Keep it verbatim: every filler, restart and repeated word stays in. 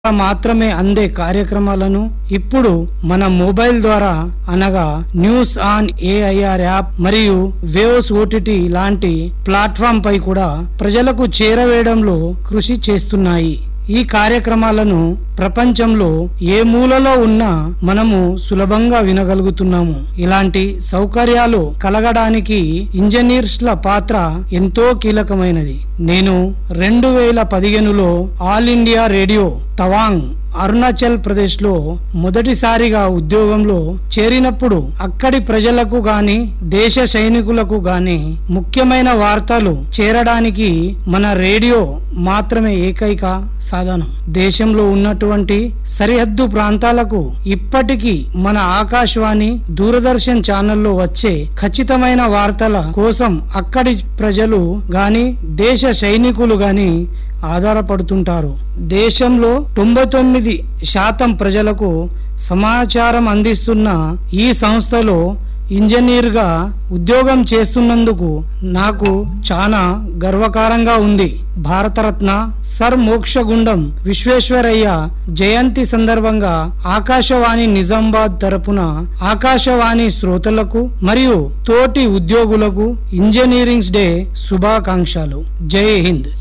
మాత్రమే అందే కార్యక్రమాలను ఇప్పుడు మన మొబైల్ ద్వారా అనగా న్యూస్ ఆన్ ఏఐఆర్ యాప్ మరియు వేవ్స్ ఓటీటీ లాంటి ప్లాట్ఫామ్ పై కూడా ప్రజలకు చేరవేయడంలో కృషి చేస్తున్నాయి. ఈ కార్యక్రమాలను ప్రపంచంలో ఏ మూలలో ఉన్నా మనము సులభంగా వినగలుగుతున్నాము. ఇలాంటి సౌకర్యాలు కలగడానికి ఇంజనీర్స్ల పాత్ర ఎంతో కీలకమైనది. నేను రెండు వేల పదిహేనులో all India radio Tawang Arunachal Pradesh లో మొదటిసారిగా ఉద్యోగంలో చేరినప్పుడు అక్కడి ప్రజలకు గాని దేశ సైనికులకు గాని ముఖ్యమైన వార్తలు చేరడానికి మన రేడియో మాత్రమే ఏకైక సాధనం. దేశంలో ఉన్నటువంటి సరిహద్దు ప్రాంతాలకు ఇప్పటికీ మన ఆకాశవాణి దూరదర్శన్ ఛానల్లో వచ్చే ఖచ్చితమైన వార్తల కోసం అక్కడి ప్రజలు గాని దేశ సైనికులు గాని ఆధారపడుతుంటారు. దేశంలో తొంభై తొమ్మిది శాతం ప్రజలకు సమాచారం అందిస్తున్న ఈ సంస్థలో ఇంజనీర్ గా ఉద్యోగం చేస్తున్నందుకు నాకు చాలా గర్వకారంగా ఉంది. భారతరత్న సర్ మోక్షగుండం విశ్వేశ్వరయ్య జయంతి సందర్భంగా ఆకాశవాణి నిజామాబాద్ తరపున ఆకాశవాణి శ్రోతలకు మరియు తోటి ఉద్యోగులకు ఇంజనీరింగ్ డే శుభాకాంక్షలు. జై హింద్.